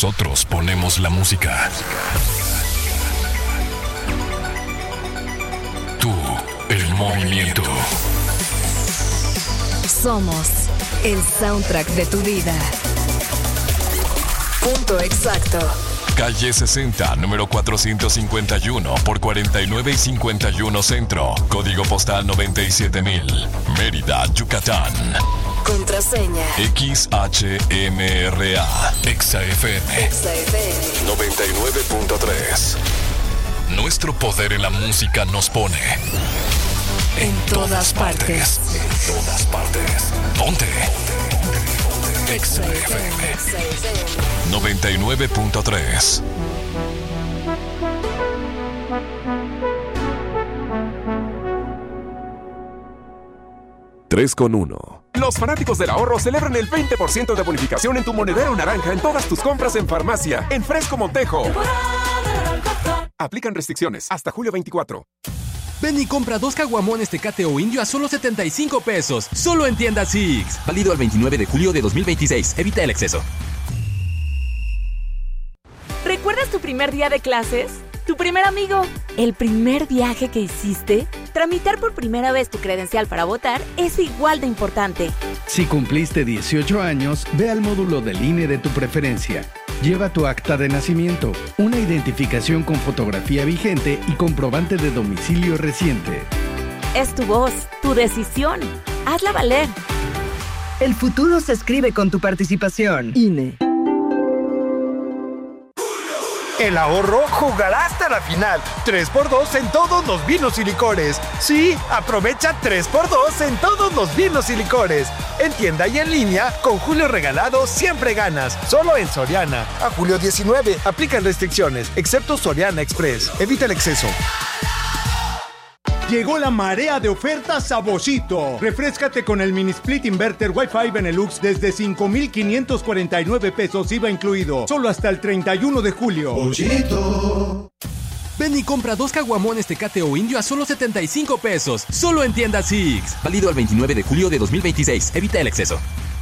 Nosotros ponemos la música. Tú, el movimiento. Somos el soundtrack de tu vida. Punto exacto. Calle 60, número 451 por 49 y 51 Centro. Código postal 97000. Mérida, Yucatán. Contraseña XHMRA. ExaFM 99.3. Nuestro poder en la música nos pone en todas partes. En todas partes. Ponte. ExaFM 99.3. Tres con uno. Los fanáticos del ahorro celebran el 20% de bonificación en tu monedero naranja en todas tus compras en farmacia, en Fresco Montejo. Aplican restricciones hasta julio 24. Ven y compra 2 caguamones Tecate o Indio a solo 75 pesos. Solo en tiendas Six. Válido al 29 de julio de 2026. Evita el exceso. ¿Recuerdas tu primer día de clases? ¿Tu primer amigo? ¿El primer viaje que hiciste? Tramitar por primera vez tu credencial para votar es igual de importante. Si cumpliste 18 años, ve al módulo del INE de tu preferencia. Lleva tu acta de nacimiento, una identificación con fotografía vigente y comprobante de domicilio reciente. Es tu voz, tu decisión. Hazla valer. El futuro se escribe con tu participación. INE. El ahorro jugará hasta la final. 3x2 en todos los vinos y licores. Sí, aprovecha 3x2 en todos los vinos y licores. En tienda y en línea, con Julio Regalado siempre ganas. Solo en Soriana. A julio 19, aplican restricciones, excepto Soriana Express. Evita el exceso. Llegó la marea de ofertas a Boschito. Refréscate con el mini split inverter Wi-Fi Benelux desde 5,549 pesos IVA incluido. Solo hasta el 31 de julio. Boschito. Ven y compra 2 caguamones Tecate o Indio a solo 75 pesos. Solo en tiendas Six. Válido al 29 de julio de 2026. Evita el exceso.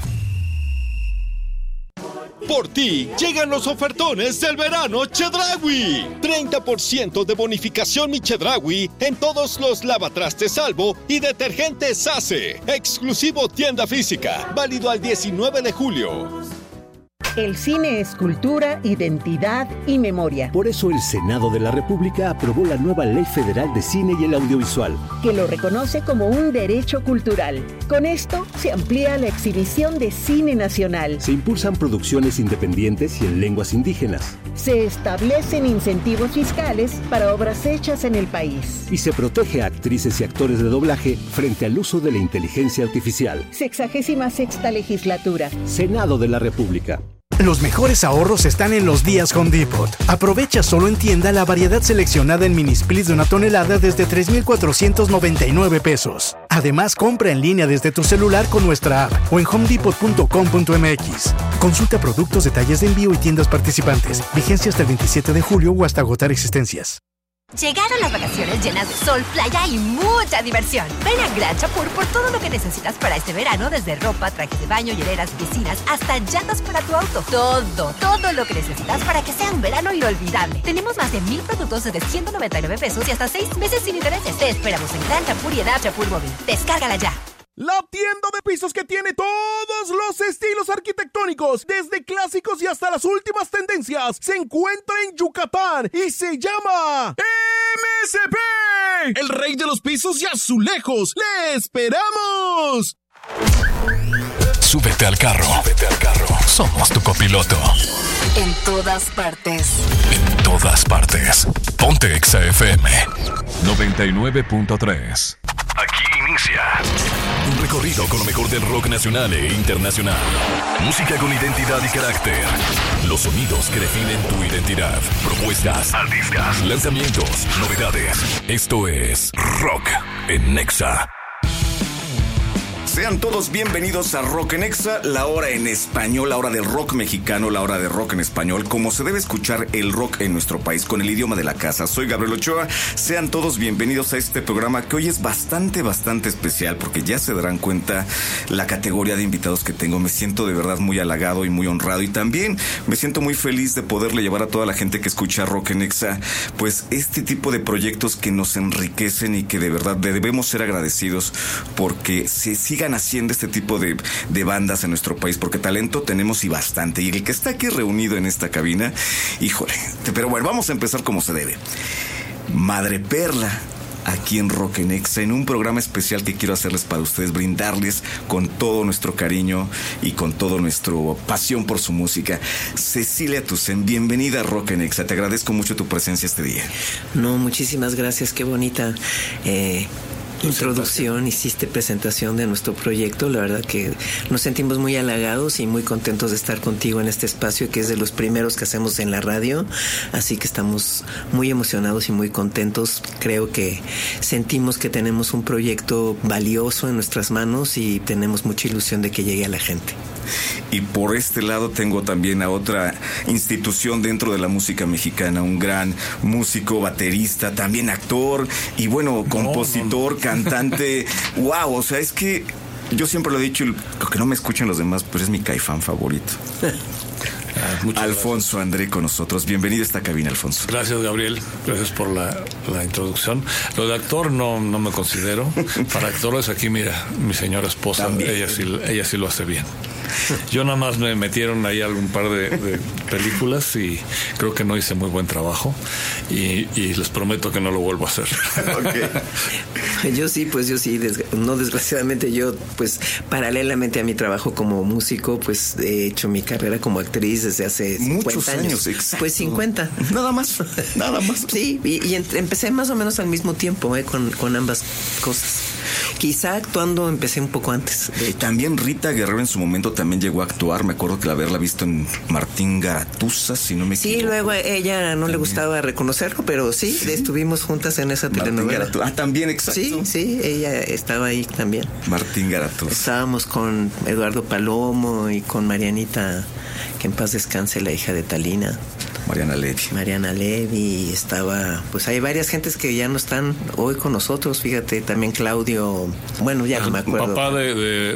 Por ti, llegan los ofertones del verano Chedraui. 30% de bonificación mi Chedraui en todos los lavatrastes Salvo y detergentes Ace. Exclusivo tienda física. Válido al 19 de julio. El cine es cultura, identidad y memoria. Por eso el Senado de la República aprobó la nueva Ley Federal de Cine y el Audiovisual, que lo reconoce como un derecho cultural. Con esto se amplía la exhibición de cine nacional. Se impulsan producciones independientes y en lenguas indígenas. Se establecen incentivos fiscales para obras hechas en el país. Y se protege a actrices y actores de doblaje frente al uso de la inteligencia artificial. 66ª legislatura. Senado de la República. Los mejores ahorros están en los días Home Depot. Aprovecha solo en tienda la variedad seleccionada en mini splits de 1 tonelada desde 3,499 pesos. Además, compra en línea desde tu celular con nuestra app o en homedepot.com.mx. Consulta productos, detalles de envío y tiendas participantes. Vigencia hasta el 27 de julio o hasta agotar existencias. Llegaron las vacaciones llenas de sol, playa y mucha diversión. Ven a Gran Chapur por todo lo que necesitas para este verano, desde ropa, trajes de baño, hieleras, piscinas, hasta llantas para tu auto. Todo lo que necesitas para que sea un verano inolvidable. Tenemos más de 1,000 productos desde 199 pesos y hasta 6 meses sin intereses. Te esperamos en Gran Chapur y en App Chapur Móvil. Descárgala ya. La tienda de pisos que tiene todos los estilos arquitectónicos, desde clásicos y hasta las últimas tendencias, se encuentra en Yucatán y se llama MSP, el rey de los pisos y azulejos. ¡Le esperamos! Súbete al carro. Somos tu copiloto. En todas partes. En todas partes. Ponte ExaFM 99.3. Aquí inicia un recorrido con lo mejor del rock nacional e internacional. Música con identidad y carácter. Los sonidos que definen tu identidad. Propuestas, artistas, lanzamientos, novedades. Esto es Rock en Nexa. Sean todos bienvenidos a Rock en Exa, la hora en español, la hora del rock mexicano, la hora de rock en español, como se debe escuchar el rock en nuestro país, con el idioma de la casa. Soy Gabriel Ochoa, sean todos bienvenidos a este programa que hoy es bastante especial, porque ya se darán cuenta la categoría de invitados que tengo. Me siento de verdad muy halagado y muy honrado, y también me siento muy feliz de poderle llevar a toda la gente que escucha Rock en Exa, pues este tipo de proyectos que nos enriquecen y que de verdad debemos ser agradecidos porque se sigan haciendo este tipo de bandas en nuestro país, porque talento tenemos y bastante, y el que está aquí reunido en esta cabina, híjole, pero bueno, vamos a empezar como se debe. Madreperla, aquí en Rock en Exa, en un programa especial que quiero hacerles para ustedes, brindarles con todo nuestro cariño y con todo nuestro pasión por su música. Cecilia Toussaint, bienvenida a Rock en Exa, te agradezco mucho tu presencia este día. No, muchísimas gracias, qué bonita introducción, hiciste presentación de nuestro proyecto. La verdad que nos sentimos muy halagados y muy contentos de estar contigo en este espacio, que es de los primeros que hacemos en la radio, así que estamos muy emocionados y muy contentos. Creo que sentimos que tenemos un proyecto valioso en nuestras manos y tenemos mucha ilusión de que llegue a la gente. Y por este lado tengo también a otra institución dentro de la música mexicana, un gran músico, baterista, también actor y bueno, compositor, cantante. Wow, o sea, es que yo siempre lo he dicho, que no me escuchen los demás, pero es mi Caifán favorito. Alfonso gracias. André con nosotros. Bienvenido a esta cabina, Alfonso. Gracias, Gabriel. Gracias por la introducción. Lo de actor no me considero. Para actores aquí, mira, mi señora esposa, ella sí lo hace bien. Yo nada más me metieron ahí algún par de películas y creo que no hice muy buen trabajo y les prometo que no lo vuelvo a hacer. Okay. Yo sí, no, desgraciadamente yo, pues paralelamente a mi trabajo como músico, pues he hecho mi carrera como actriz desde hace 50 años. Exacto. Pues 50. Nada más. Sí, y empecé más o menos al mismo tiempo con ambas cosas. Quizá actuando empecé un poco antes. También Rita Guerrero en su momento también llegó a actuar. Me acuerdo que haberla visto en Martín Garatuza, si no me equivoco. Sí, luego a ella no le gustaba reconocerlo, pero sí, estuvimos juntas en esa telenovela. También, exacto. Sí, ella estaba ahí también. Martín Garatuza. Estábamos con Eduardo Palomo y con Marianita, que en paz descanse, la hija de Talina. Mariana Levy, estaba, pues hay varias gentes que ya no están hoy con nosotros, fíjate, también Claudio, bueno, ya no me acuerdo. Papá de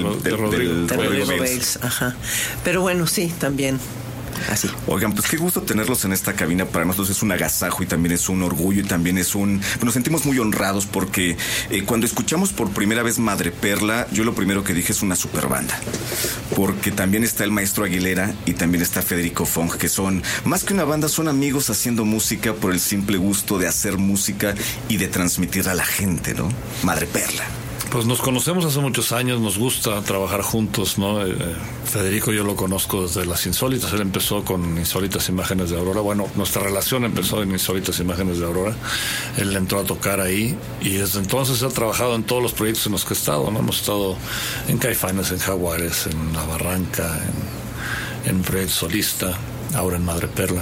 Rodrigo Bales, ajá. Pero bueno, sí, también. Así. Oigan, pues qué gusto tenerlos en esta cabina. Para nosotros es un agasajo y también es un orgullo y también es nos sentimos muy honrados porque cuando escuchamos por primera vez Madreperla, yo lo primero que dije es una super banda, porque también está el maestro Aguilera y también está Federico Fong, que son más que una banda, son amigos haciendo música por el simple gusto de hacer música y de transmitirla a la gente, ¿no? Madreperla. Pues nos conocemos hace muchos años, nos gusta trabajar juntos, ¿no? Federico yo lo conozco desde Las Insólitas, él empezó con Insólitas Imágenes de Aurora, bueno, nuestra relación empezó en Insólitas Imágenes de Aurora, él entró a tocar ahí y desde entonces ha trabajado en todos los proyectos en los que he estado, ¿no? Hemos estado en Caifanes, en Jaguares, en La Barranca, en un proyecto solista, ahora en Madreperla.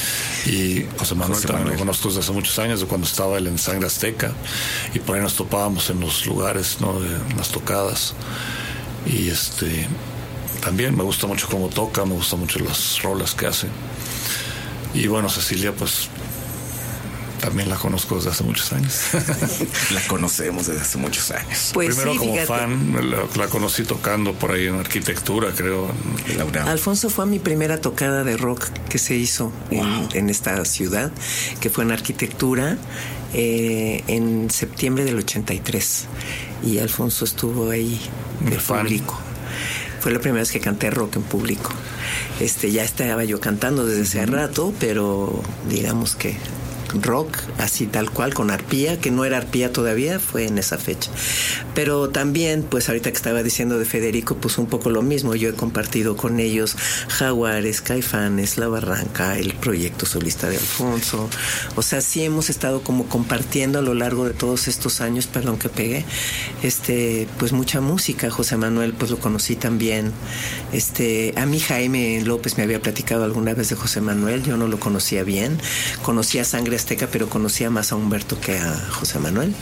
Y José Manuel también lo conozco desde hace muchos años, de cuando estaba él en Sangre Azteca, y por ahí nos topábamos en los lugares, ¿no? En las tocadas. Y también me gusta mucho cómo toca, me gustan mucho las rolas que hace. Y bueno, Cecilia, pues también la conozco desde hace muchos años. La conocemos desde hace muchos años. Pues primero sí, como fíjate. Fan, la conocí tocando por ahí en arquitectura, creo. Alfonso fue mi primera tocada de rock que se hizo en esta ciudad, que fue en arquitectura en septiembre del 83. Y Alfonso estuvo ahí de público. Fue la primera vez que canté rock en público. Ya estaba yo cantando desde hace rato, pero digamos que rock, así tal cual, con arpía, que no era arpía todavía, fue en esa fecha. Pero también, pues ahorita que estaba diciendo de Federico, pues un poco lo mismo. Yo he compartido con ellos Jaguares, Caifanes, La Barranca, el proyecto solista de Alfonso. O sea, sí hemos estado como compartiendo a lo largo de todos estos años, perdón que pegué, pues mucha música. José Manuel, pues lo conocí también. A mí Jaime López me había platicado alguna vez de José Manuel, yo no lo conocía bien. Conocí a Sangre Azteca, pero conocía más a Humberto que a José Manuel.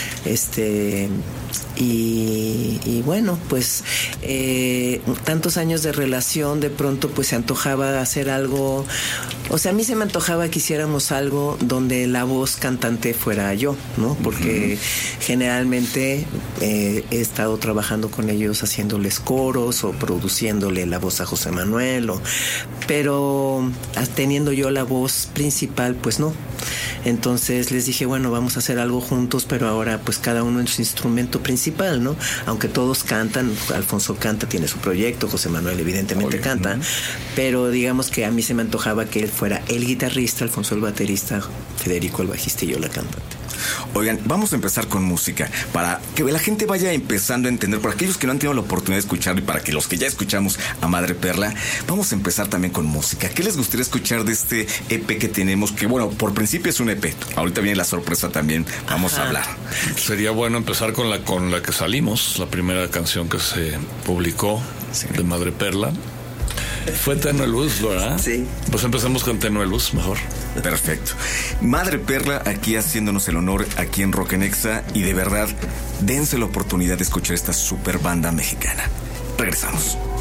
Y bueno, pues tantos años de relación, de pronto pues se antojaba hacer algo. O sea, a mí se me antojaba que hiciéramos algo donde la voz cantante fuera yo, ¿no? Porque generalmente he estado trabajando con ellos haciéndoles coros o produciéndole la voz a José Manuel, pero teniendo yo la voz principal, pues no. Entonces les dije, bueno, vamos a hacer algo juntos, pero ahora pues cada uno en su instrumento principal, ¿no? Aunque todos cantan, Alfonso canta, tiene su proyecto, José Manuel evidentemente canta, pero digamos que a mí se me antojaba que él fuera el guitarrista, Alfonso el baterista, Federico el bajista y yo la cantante. Oigan, vamos a empezar con música para que la gente vaya empezando a entender, para aquellos que no han tenido la oportunidad de escuchar y para que los que ya escuchamos a Madre Perla, vamos a empezar también con música. ¿Qué les gustaría escuchar de este EP que tenemos? Que bueno, por principio es un EP, ahorita viene la sorpresa también, vamos a hablar. Sería bueno empezar con la que salimos, la primera canción que se publicó de Madre Perla. Fue Tenue Luz, ¿verdad? Sí. Pues empecemos con Tenue Luz, mejor. Perfecto. Madre Perla aquí haciéndonos el honor aquí en Rock en Exa, y de verdad, dense la oportunidad de escuchar esta super banda mexicana. Regresamos.